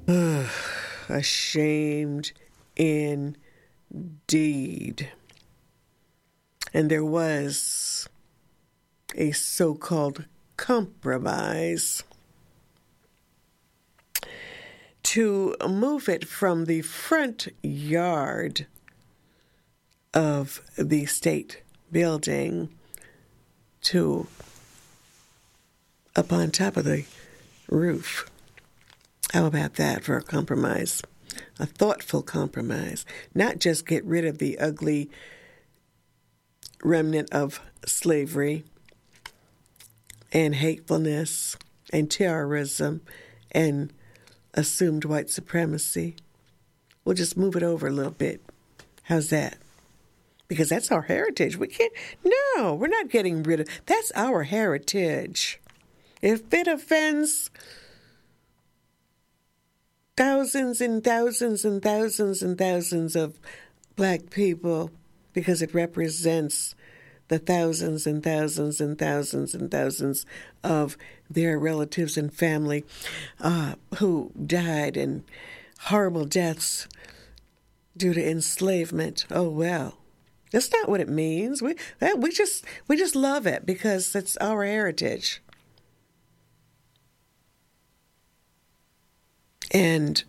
Ashamed indeed. And there was a so-called compromise to move it from the front yard of the state building to up on top of the roof. How about that for a compromise? A thoughtful compromise. Not just get rid of the ugly remnant of slavery and hatefulness and terrorism and assumed white supremacy. We'll just move it over a little bit. How's that? Because that's our heritage. No, we're not getting rid of, that's our heritage. If it offends thousands and thousands and thousands and thousands of black people, because it represents the thousands and thousands and thousands and thousands of their relatives and family who died in horrible deaths due to enslavement. Oh, well, that's not what it means. We just love it because it's our heritage. And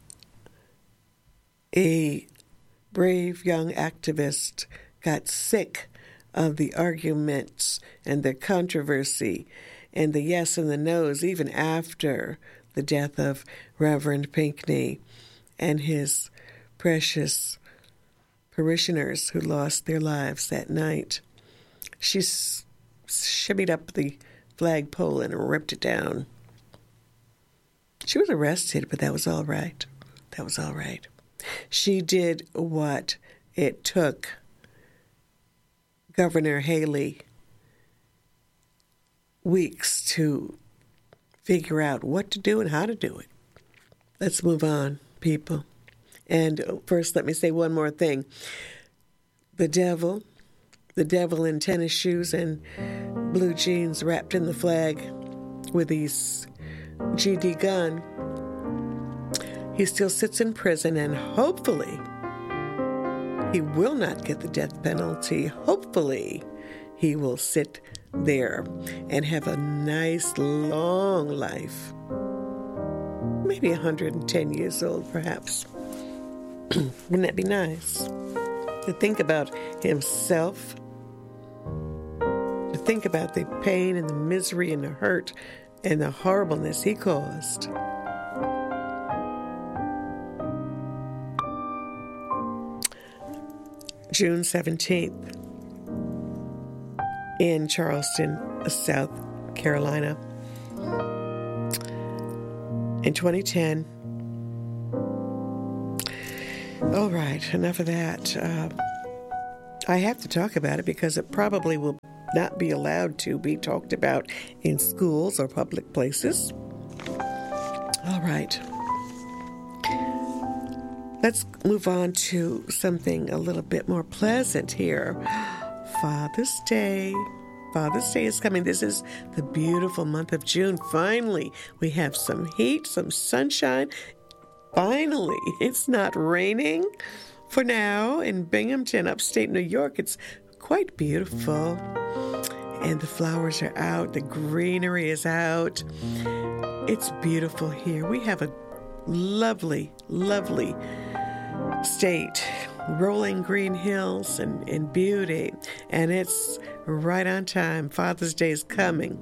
a brave young activist got sick of the arguments and the controversy and the yes and the no's even after the death of Reverend Pinckney and his precious parishioners who lost their lives that night. She shimmied up the flagpole and ripped it down. She was arrested, but that was all right. That was all right. She did what it took Governor Haley weeks to figure out what to do and how to do it. Let's move on, people. And first, let me say one more thing. The devil in tennis shoes and blue jeans wrapped in the flag with his GD gun, he still sits in prison, and hopefully he will not get the death penalty. Hopefully he will sit there and have a nice long life. Maybe 110 years old, perhaps. Wouldn't that be nice? To think about himself, to think about the pain and the misery and the hurt and the horribleness he caused. June 17th in Charleston, South Carolina. In 2010. All right, enough of that. I have to talk about it because it probably will not be allowed to be talked about in schools or public places. All right. Let's move on to something a little bit more pleasant here. Father's Day. Father's Day is coming. This is the beautiful month of June. Finally, we have some heat, some sunshine. Finally, it's not raining for now in Binghamton, upstate New York. It's quite beautiful. And the flowers are out. The greenery is out. It's beautiful here. We have a lovely, lovely state. Rolling green hills and beauty. And it's right on time. Father's Day is coming.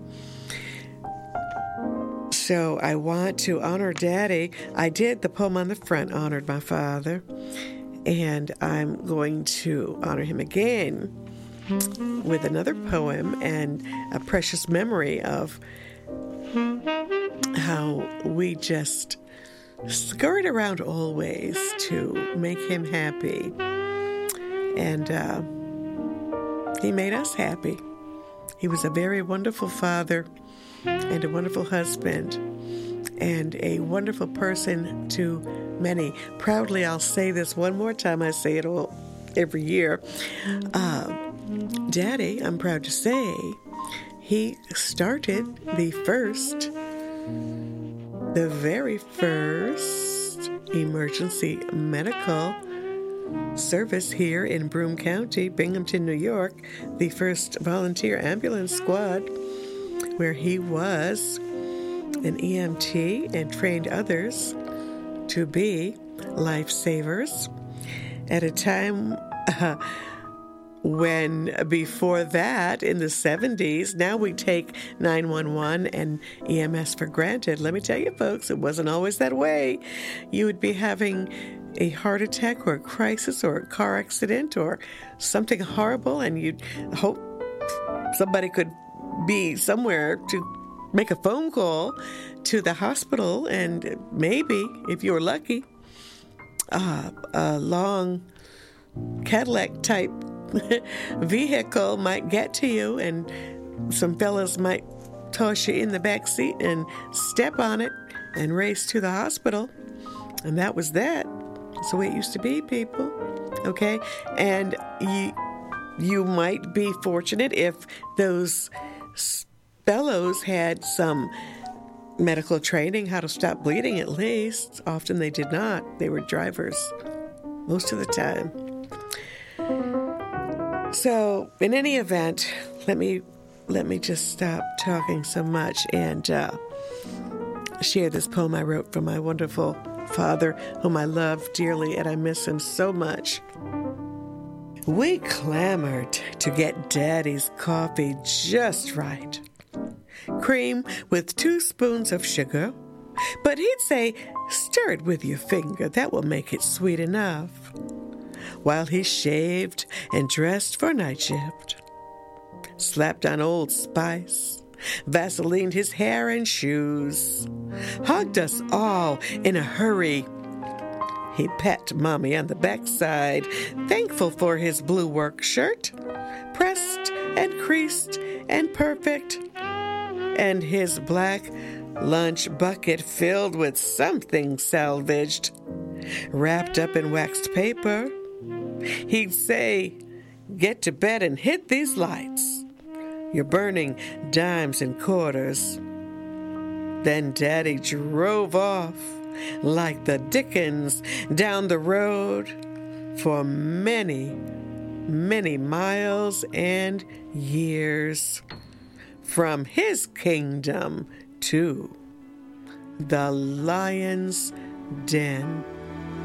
So I want to honor Daddy. I did the poem on the front, honored my father. And I'm going to honor him again with another poem and a precious memory of how we just scurried around always to make him happy. And he made us happy. He was a very wonderful father and a wonderful husband and a wonderful person to many. Proudly, I'll say this one more time. I say it all every year. Daddy, I'm proud to say, he started the very first emergency medical service here in Broome County, Binghamton, New York, the first volunteer ambulance squad, where he was an EMT and trained others to be lifesavers at a time when before that, in the 70s, now we take 911 and EMS for granted. Let me tell you, folks, it wasn't always that way. You would be having a heart attack or a crisis or a car accident or something horrible, and you'd hope somebody could be somewhere to make a phone call to the hospital, and maybe, if you were lucky, a long Cadillac-type vehicle might get to you, and some fellas might toss you in the back seat and step on it and race to the hospital. And that was that. That's the way it used to be, people. Okay? And you might be fortunate if those fellows had some medical training, how to stop bleeding at least. Often they did not. They were drivers most of the time. So, in any event, let me just stop talking so much and share this poem I wrote for my wonderful father, whom I love dearly and I miss him so much. We clamored to get Daddy's coffee just right. Cream with 2 spoons of sugar, but he'd say, stir it with your finger, that will make it sweet enough. While he shaved and dressed for night shift, slapped on Old Spice, Vaselined his hair and shoes, hugged us all in a hurry. He pat Mommy on the backside, thankful for his blue work shirt, pressed and creased and perfect, and his black lunch bucket filled with something salvaged, wrapped up in waxed paper. He'd say, get to bed and hit these lights. You're burning dimes and quarters. Then Daddy drove off like the Dickens down the road for many, many miles and years from his kingdom to the lion's den.